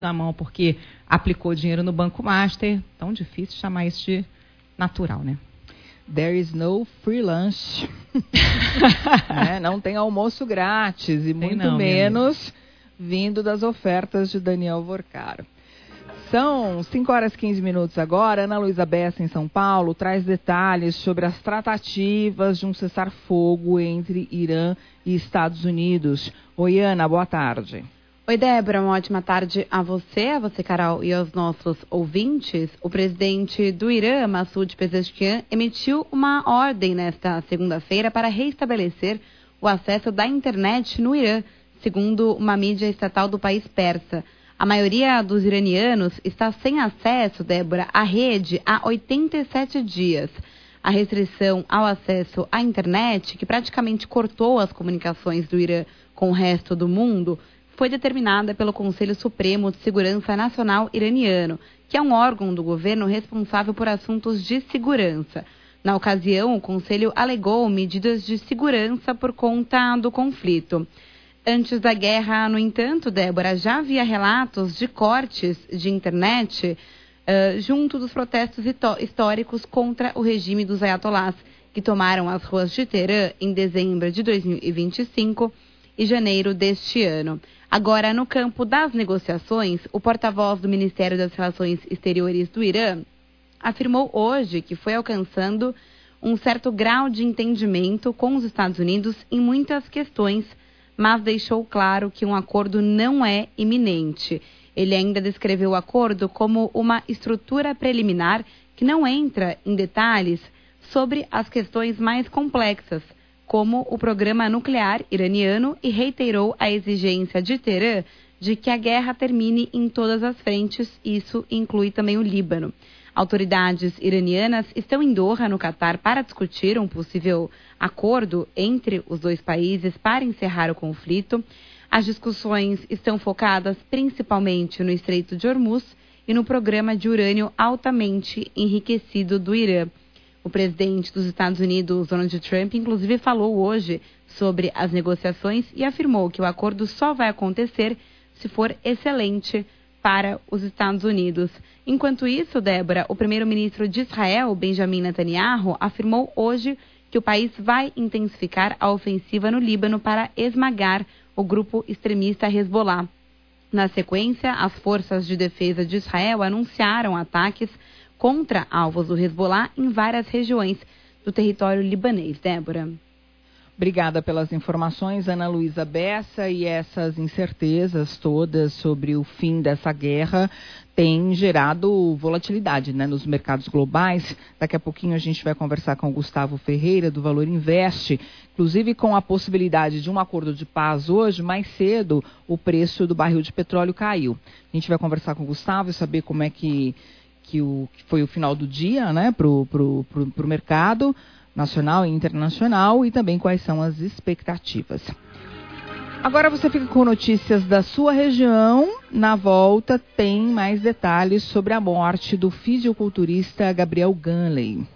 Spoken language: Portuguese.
na mão porque aplicou dinheiro no Banco Master. Tão difícil chamar isso de natural, né? There is no free lunch. Não tem almoço grátis e muito menos vindo das ofertas de Daniel Vorcaro. São 5h15 agora. Ana Luísa Bessa, em São Paulo, traz detalhes sobre as tratativas de um cessar-fogo entre Irã e Estados Unidos. Oi, Ana, boa tarde. Oi, Débora, uma ótima tarde a você, Carol, e aos nossos ouvintes. O presidente do Irã, Massoud Pezeshkian, emitiu uma ordem nesta segunda-feira para restabelecer o acesso da internet no Irã, segundo uma mídia estatal do país persa. A maioria dos iranianos está sem acesso, Débora, à rede há 87 dias. A restrição ao acesso à internet, que praticamente cortou as comunicações do Irã com o resto do mundo, foi determinada pelo Conselho Supremo de Segurança Nacional iraniano, que é um órgão do governo responsável por assuntos de segurança. Na ocasião, o Conselho alegou medidas de segurança por conta do conflito. Antes da guerra, no entanto, Débora, já havia relatos de cortes de internet junto dos protestos históricos contra o regime dos ayatollahs, que tomaram as ruas de Teherã em dezembro de 2025 e janeiro deste ano. Agora, no campo das negociações, o porta-voz do Ministério das Relações Exteriores do Irã afirmou hoje que foi alcançando um certo grau de entendimento com os Estados Unidos em muitas questões, mas deixou claro que um acordo não é iminente. Ele ainda descreveu o acordo como uma estrutura preliminar que não entra em detalhes sobre as questões mais complexas, como o programa nuclear iraniano, e reiterou a exigência de Teherã de que a guerra termine em todas as frentes, isso inclui também o Líbano. Autoridades iranianas estão em Doha, no Catar, para discutir um possível acordo entre os dois países para encerrar o conflito. As discussões estão focadas principalmente no Estreito de Hormuz e no programa de urânio altamente enriquecido do Irã. O presidente dos Estados Unidos, Donald Trump, inclusive falou hoje sobre as negociações e afirmou que o acordo só vai acontecer se for excelente para os Estados Unidos. Enquanto isso, Débora, o primeiro-ministro de Israel, Benjamin Netanyahu, afirmou hoje que o país vai intensificar a ofensiva no Líbano para esmagar o grupo extremista Hezbollah. Na sequência, as forças de defesa de Israel anunciaram ataques contra alvos do Hezbollah em várias regiões do território libanês. Débora. Obrigada pelas informações, Ana Luísa Bessa. E essas incertezas todas sobre o fim dessa guerra têm gerado volatilidade, nos mercados globais. Daqui a pouquinho a gente vai conversar com o Gustavo Ferreira, do Valor Invest, inclusive com a possibilidade de um acordo de paz hoje. Mais cedo, o preço do barril de petróleo caiu. A gente vai conversar com o Gustavo e saber como é que foi o final do dia, pro mercado nacional e internacional, e também quais são as expectativas. Agora você fica com notícias da sua região. Na volta tem mais detalhes sobre a morte do fisiculturista Gabriel Ganley.